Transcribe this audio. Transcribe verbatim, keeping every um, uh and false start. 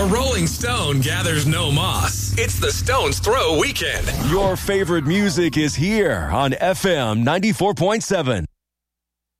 A rolling stone gathers no moss. It's the Stone's Throw Weekend. Your favorite music is here on F M ninety-four point seven.